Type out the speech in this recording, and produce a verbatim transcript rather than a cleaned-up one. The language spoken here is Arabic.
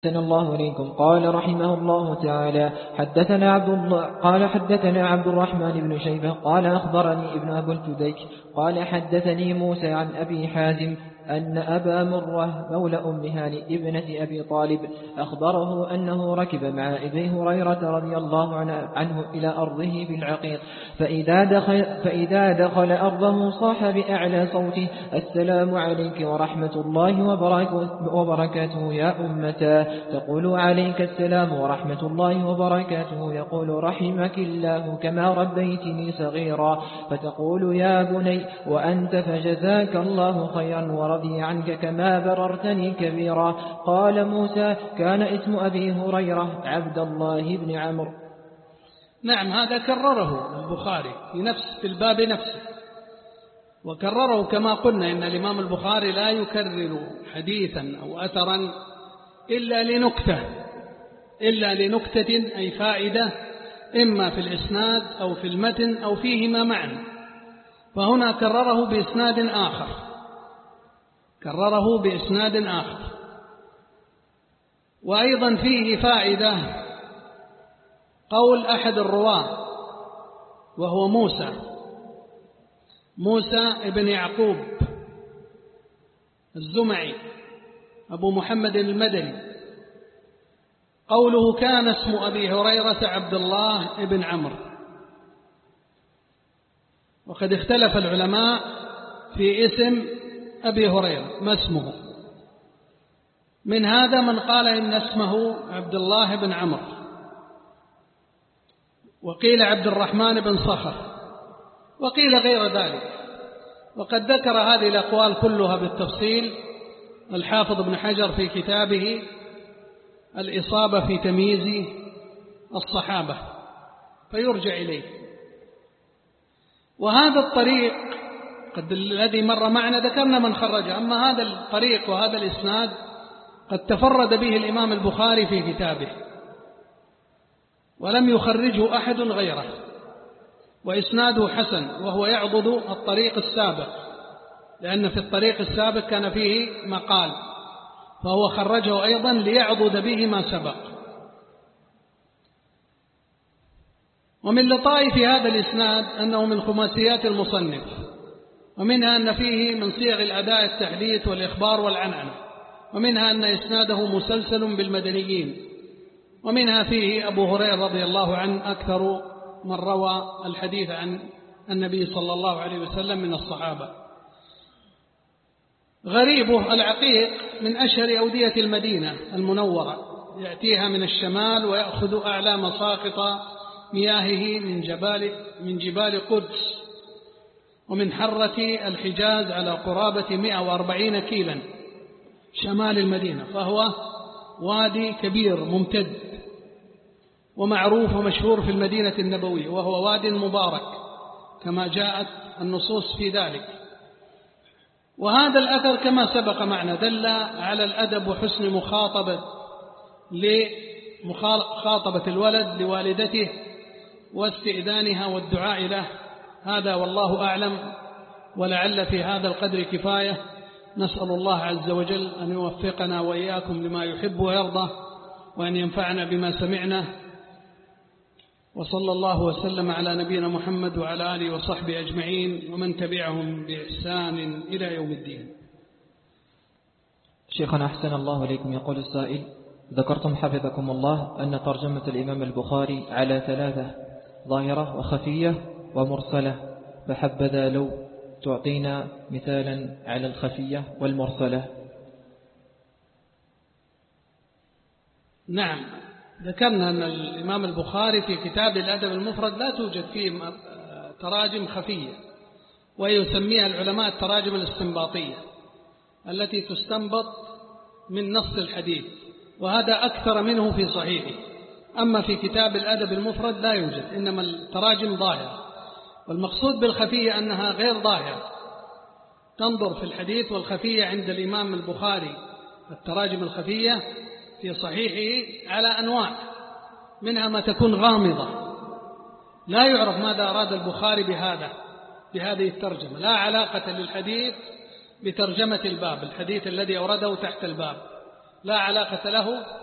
أحسن الله إليكم. قال رحمه الله تعالى حدثنا عبد الله قال حدثنا عبد الرحمن بن شيبة قال أخبرني ابن أبو الفديك قال حدثني موسى عن أبي حازم أن أبا مرة مولى أم هانئ ابنة أبي طالب أخبره أنه ركب مع أبي هريرة رضي الله عنه إلى أرضه بالعقيق، فإذا دخل, فإذا دخل أرضه صاح بأعلى صوته: السلام عليك ورحمة الله وبركاته يا أمتا. تقول: عليك السلام ورحمة الله وبركاته. يقول: رحمك الله كما ربيتني صغيرا. فتقول: يا بني وأنت فجزاك الله خيرا ورضي عنك كما بررتني كبيرا. قال موسى: كان اسم أبي هريرة عبد الله بن عمرو. نعم، هذا كرره البخاري في نفس في الباب نفسه، وكرره كما قلنا إن الإمام البخاري لا يكرر حديثا أو أثرا إلا لنكتة إلا لنكتة أي فائدة، إما في الإسناد أو في المتن أو فيهما معا. فهنا كرره بإسناد آخر كرره بإسناد آخر وأيضا فيه فائدة قول أحد الرواة وهو موسى موسى ابن يعقوب الزمعي أبو محمد المدني، قوله: كان اسم أبي هريرة عبد الله بن عمرو. وقد اختلف العلماء في اسم أبي هريرة ما اسمه، من هذا من قال إن اسمه عبد الله بن عمرو، وقيل عبد الرحمن بن صخر، وقيل غير ذلك. وقد ذكر هذه الأقوال كلها بالتفصيل الحافظ ابن حجر في كتابه الإصابة في تمييز الصحابة، فيرجع إليه. وهذا الطريق قد الذي مر معنا ذكرنا من خرجه، أما هذا الطريق وهذا الإسناد قد تفرد به الإمام البخاري في كتابه ولم يخرجه أحد غيره، وإسناده حسن، وهو يعضد الطريق السابق، لأن في الطريق السابق كان فيه مقال، فهو خرجه أيضا ليعضد به ما سبق. ومن لطائف هذا الإسناد أنه من خماسيات المصنف، ومنها أن فيه من صيغ الأداء التحديث والإخبار والعنعنة، ومنها أن إسناده مسلسل بالمدنيين، ومنها فيه أبو هريرة رضي الله عنه أكثر من روى الحديث عن النبي صلى الله عليه وسلم من الصحابة. غريبه العقيق من أشهر أودية المدينة المنورة، يأتيها من الشمال ويأخذ أعلى مساقط مياهه من جبال من جبال قدس ومن حرة الحجاز على قرابة مئة وأربعين كيلا شمال المدينة، فهو وادي كبير ممتد ومعروف ومشهور في المدينة النبوية، وهو واد مبارك كما جاءت النصوص في ذلك. وهذا الأثر كما سبق معنا دل على الأدب وحسن مخاطبة لمخاطبة الولد لوالدته واستئذانها والدعاء له. هذا والله أعلم، ولعل في هذا القدر كفاية. نسأل الله عز وجل أن يوفقنا وإياكم لما يحب ويرضى، وأن ينفعنا بما سمعنا. وصلى الله وسلم على نبينا محمد وعلى آله وصحبه أجمعين ومن تبعهم بإحسان إلى يوم الدين. شيخنا أحسن الله إليكم. يقول السائل: ذكرتم حفظكم الله أن ترجمة الإمام البخاري على ثلاثة: ظاهرة وخفية ومرسلة، فحبذا لو تعطينا مثالا على الخفية والمرسلة. نعم، ذكرنا أن الإمام البخاري في كتاب الأدب المفرد لا توجد فيه تراجم خفية، ويسميها العلماء التراجم الاستنباطية التي تستنبط من نص الحديث، وهذا أكثر منه في صحيحه. أما في كتاب الأدب المفرد لا يوجد، إنما التراجم ظاهرة. والمقصود بالخفية أنها غير ظاهرة، تنظر في الحديث. والخفية عند الإمام البخاري التراجم الخفية في صحيحه على أنواع، منها ما تكون غامضة لا يعرف ماذا أراد البخاري بهذا بهذه الترجمة، لا علاقة للحديث بترجمة الباب، الحديث الذي أورده تحت الباب لا علاقة له